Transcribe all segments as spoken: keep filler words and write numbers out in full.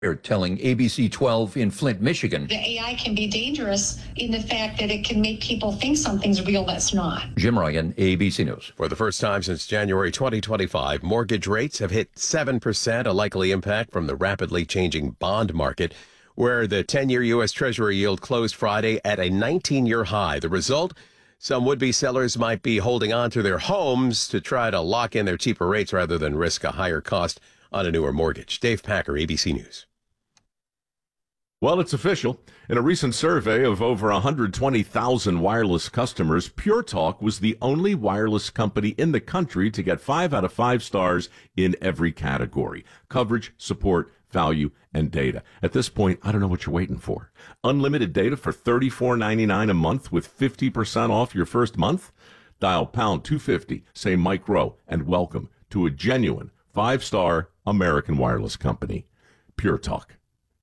They're telling A B C twelve in Flint, Michigan. The A I can be dangerous in the fact that it can make people think something's real that's not. Jim Ryan, A B C News. For the first time since January twenty twenty-five, mortgage rates have hit seven percent, a likely impact from the rapidly changing bond market, where the ten-year U S Treasury yield closed Friday at a nineteen-year high. The result? Some would-be sellers might be holding on to their homes to try to lock in their cheaper rates rather than risk a higher cost on a newer mortgage. Dave Packer, A B C News. Well, it's official. In a recent survey of over one hundred twenty thousand wireless customers, Pure Talk was the only wireless company in the country to get five out of five stars in every category: coverage, support, value, and data. At this point, I don't know what you're waiting for. Unlimited data for thirty-four ninety-nine a month with fifty percent off your first month? Dial pound two fifty, say Mike Rowe, and welcome to a genuine five-star American wireless company. Pure Talk.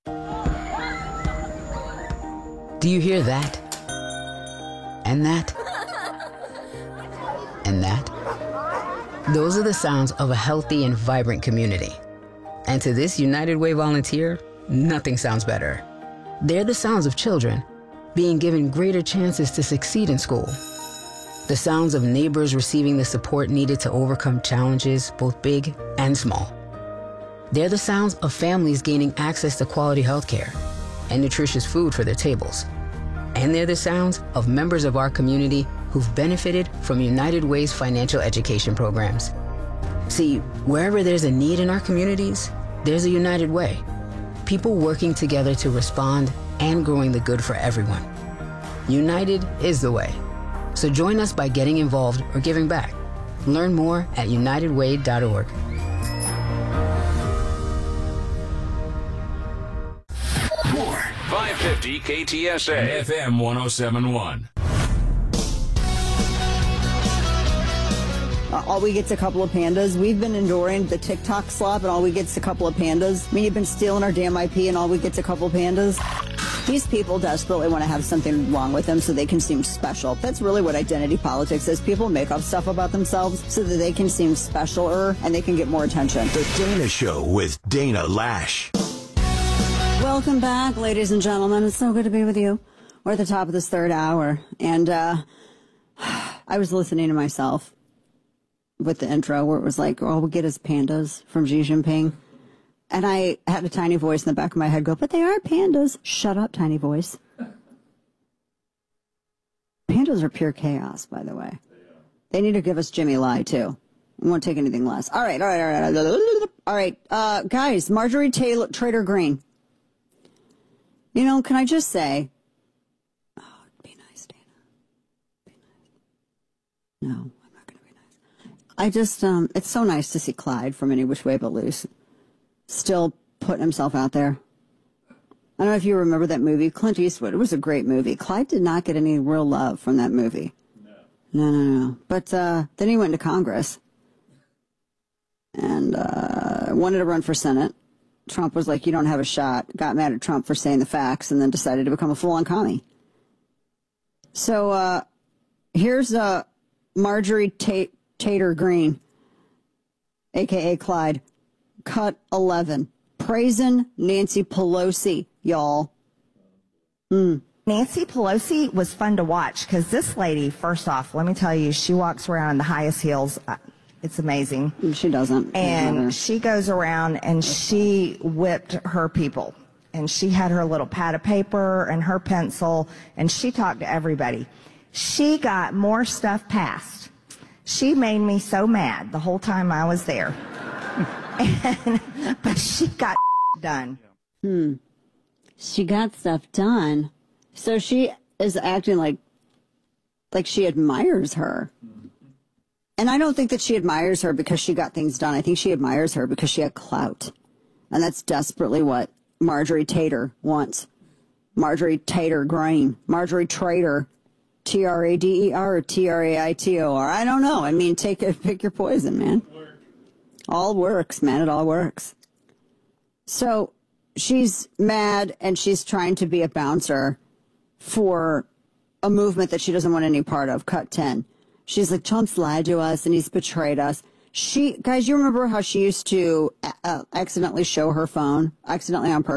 Do you hear that? And that? And that? Those are the sounds of a healthy and vibrant community. And to this United Way volunteer, nothing sounds better. They're the sounds of children being given greater chances to succeed in school. The sounds of neighbors receiving the support needed to overcome challenges, both big and small. They're the sounds of families gaining access to quality health care and nutritious food for their tables. And they're the sounds of members of our community who've benefited from United Way's financial education programs. See, wherever there's a need in our communities, there's a United Way. People working together to respond and growing the good for everyone. United is the way. So join us by getting involved or giving back. Learn more at united way dot org. five fifty K T S A F M one oh seven point one. Uh, all we get's a couple of pandas. We've been enduring the TikTok slop, and all we get's a couple of pandas. I mean, you've been stealing our damn I P, and all we get's a couple of pandas. These people desperately want to have something wrong with them so they can seem special. That's really what identity politics is. People make up stuff about themselves so that they can seem specialer and they can get more attention. The Dana Show with Dana Lash. Welcome back, ladies and gentlemen. It's so good to be with you. We're at the top of this third hour, and uh, I was listening to myself with the intro where it was like, all we get is pandas from Xi Jinping. And I had a tiny voice in the back of my head go, but they are pandas. Shut up, tiny voice. Pandas are pure chaos, by the way. They need to give us Jimmy Lai, too. I won't take anything less. All right, all right, all right. All right, uh, guys, Marjorie Taylor, Trader Green. You know, can I just say, oh, be nice, Dana. Be nice. No, I'm not going to be nice. I just, um, it's so nice to see Clyde from Any Which Way But Loose still putting himself out there. I don't know if you remember that movie, Clint Eastwood. It was a great movie. Clyde did not get any real love from that movie. No, no, no. no. But uh, then he went to Congress and uh, wanted to run for Senate. Trump was like, you don't have a shot. Got mad at Trump for saying the facts and then decided to become a full-on commie. So uh, here's uh, Marjorie Tate, Tater Green, a k a. Clyde, cut eleven, praising Nancy Pelosi, y'all. Mm. Nancy Pelosi was fun to watch because this lady, first off, let me tell you, she walks around in the highest heels. It's amazing. She doesn't. And she goes around and she whipped her people. And she had her little pad of paper and her pencil, and she talked to everybody. She got more stuff passed. She made me so mad the whole time I was there. and, but she got done. Hmm. She got stuff done. So she is acting like, like she admires her. And I don't think that she admires her because she got things done. I think she admires her because she had clout. And that's desperately what Marjorie Tater wants. Marjorie Tater Green. Marjorie Trader. T R A D E R or T R A I T O R. I don't know. I mean, take it, pick your poison, man. All works, man. It all works. So she's mad and she's trying to be a bouncer for a movement that she doesn't want any part of. Cut ten. She's like, Trump's lied to us and he's betrayed us. She, guys, you remember how she used to uh, accidentally show her phone, accidentally on purpose?